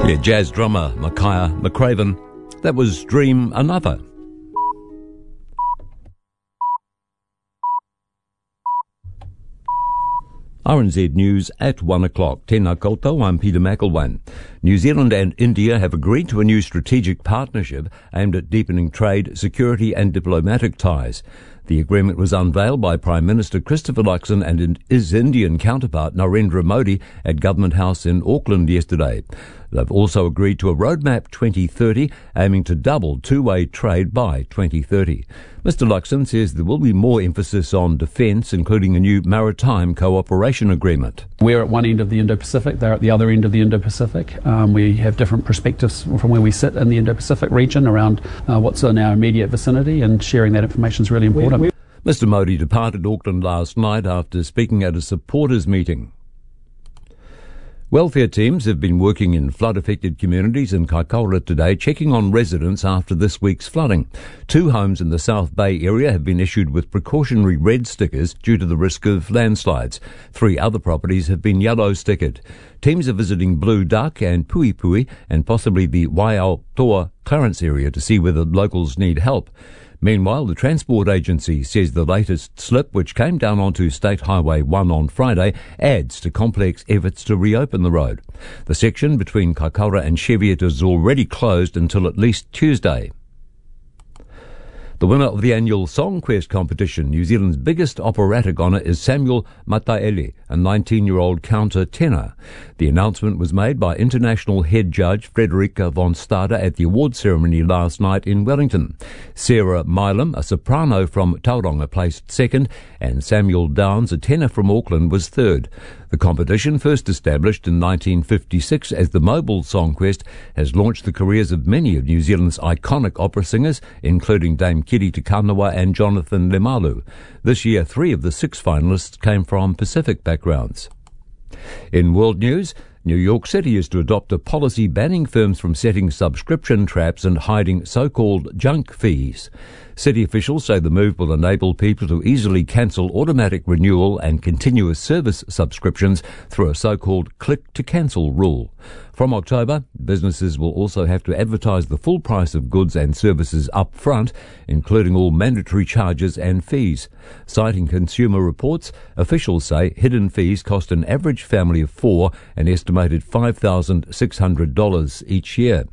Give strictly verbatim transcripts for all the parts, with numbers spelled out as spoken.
Yeah, jazz drummer Micaiah McCraven. That was Dream Another. R N Z News at one o'clock. Tēnā koutou, I'm Peter McElwain. New Zealand and India have agreed to a new strategic partnership aimed at deepening trade, security and diplomatic ties. The agreement was unveiled by Prime Minister Christopher Luxon and his Indian counterpart Narendra Modi at Government House in Auckland yesterday. They've also agreed to a Roadmap twenty thirty aiming to double two-way trade by twenty thirty. Mister Luxon says there will be more emphasis on defence, including a new maritime cooperation agreement. We're at one end of the Indo-Pacific, they're at the other end of the Indo-Pacific. Um, we have different perspectives from where we sit in the Indo-Pacific region around uh, what's in our immediate vicinity, and sharing that information is really important. Mister Modi departed Auckland last night after speaking at a supporters meeting. Welfare teams have been working in flood-affected communities in Kaikoura today, checking on residents after this week's flooding. Two homes in the South Bay area have been issued with precautionary red stickers due to the risk of landslides. Three other properties have been yellow stickered. Teams are visiting Blue Duck and Pui Pui and possibly the Waiaotoa Clarence area to see whether locals need help. Meanwhile, the Transport Agency says the latest slip, which came down onto State Highway one on Friday, adds to complex efforts to reopen the road. The section between Kaikoura and Cheviot is already closed until at least Tuesday. The winner of the annual Song Quest competition, New Zealand's biggest operatic honour, is Samuel Mataele, a nineteen-year-old counter-tenor. The announcement was made by international head judge Frederica von Stade at the award ceremony last night in Wellington. Sarah Milam, a soprano from Tauranga, placed second, and Samuel Downs, a tenor from Auckland, was third. The competition, first established in nineteen fifty-six as the Mobile Song Quest, has launched the careers of many of New Zealand's iconic opera singers, including Dame Kiri Te Kanawa and Jonathan Lemalu. This year, three of the six finalists came from Pacific backgrounds. In world news, New York City is to adopt a policy banning firms from setting subscription traps and hiding so-called junk fees. City officials say the move will enable people to easily cancel automatic renewal and continuous service subscriptions through a so-called click-to-cancel rule. From October, businesses will also have to advertise the full price of goods and services up front, including all mandatory charges and fees. Citing Consumer Reports, officials say hidden fees cost an average family of four an estimated five thousand six hundred dollars each year.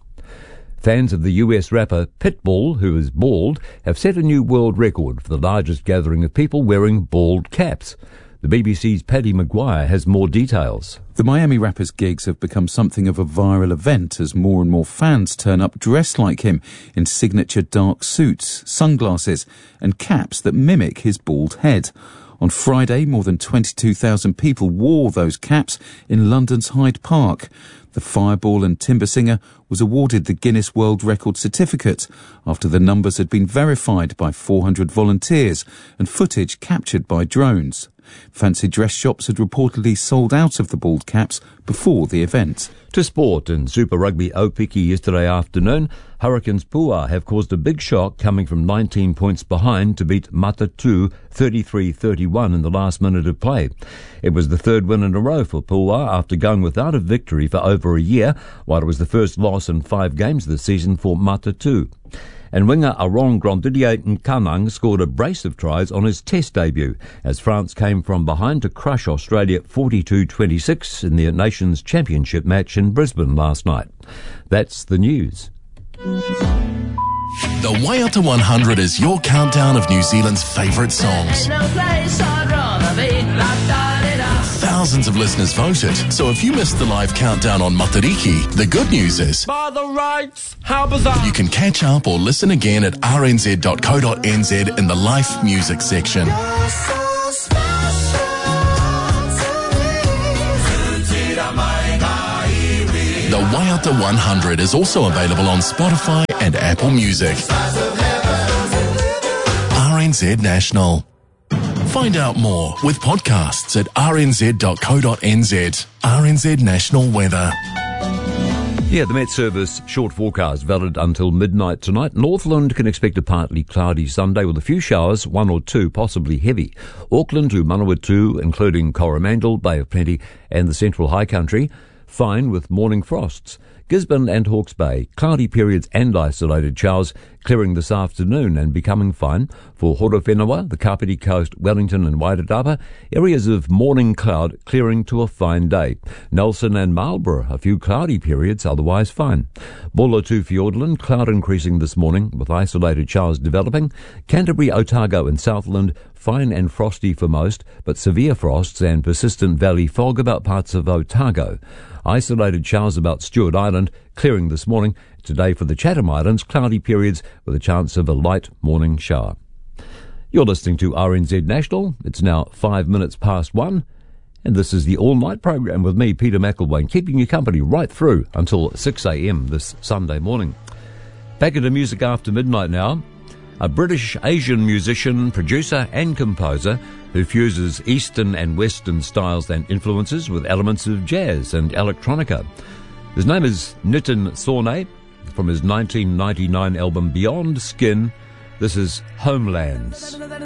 Fans of the U S rapper Pitbull, who is bald, have set a new world record for the largest gathering of people wearing bald caps. The B B C's Paddy Maguire has more details. The Miami rapper's gigs have become something of a viral event as more and more fans turn up dressed like him in signature dark suits, sunglasses and caps that mimic his bald head. On Friday, more than twenty-two thousand people wore those caps in London's Hyde Park. The Fireball and Timber singer was awarded the Guinness World Record certificate after the numbers had been verified by four hundred volunteers and footage captured by drones. Fancy dress shops had reportedly sold out of the bald caps before the event. To sport, in Super Rugby Aupiki yesterday afternoon, Hurricanes Puā have caused a big shock, coming from nineteen points behind to beat Matatu thirty-three thirty-one in the last minute of play. It was the third win in a row for Puā after going without a victory for over a year, while it was the first loss in five games this season for Matatu. And winger Aaron Grandidier Nkanang scored a brace of tries on his Test debut as France came from behind to crush Australia forty-two twenty-six in their Nations Championship match in Brisbane last night. That's the news. The Waiata one hundred is your countdown of New Zealand's favourite songs. Thousands of listeners voted, so if you missed the live countdown on Matariki, the good news is by the rights, how bizarre. You can catch up or listen again at r n z dot co dot n z in the Life Music section. The Waiata one hundred is also available on Spotify and Apple Music. R N Z National. Find out more with podcasts at r n z dot co dot n z. R N Z National Weather. Yeah, the Met Service short forecast valid until midnight tonight. Northland can expect a partly cloudy Sunday with a few showers, one or two, possibly heavy. Auckland to Manawatu, including Coromandel, Bay of Plenty and the Central High Country. fine with morning frosts. Gisborne and Hawke's Bay, cloudy periods and isolated showers, clearing this afternoon and becoming fine. For Horowhenua, the Kapiti Coast, Wellington and Wairarapa, areas of morning cloud clearing to a fine day. Nelson and Marlborough, a few cloudy periods, otherwise fine. Bulla to Fiordland, cloud increasing this morning with isolated showers developing. Canterbury, Otago and Southland, fine and frosty for most, but severe frosts and persistent valley fog about parts of Otago. Isolated showers about Stewart Island, clearing this morning. Today for the Chatham Islands, cloudy periods with a chance of a light morning shower. You're listening to R N Z National. It's now five minutes past one, and this is the all-night program with me, Peter McElwain, keeping you company right through until six a.m. this Sunday morning. Back into music after midnight now. A British-Asian musician, producer and composer who fuses Eastern and Western styles and influences with elements of jazz and electronica. His name is Nitin Sawhney. From his nineteen ninety-nine album Beyond Skin, this is Homelands.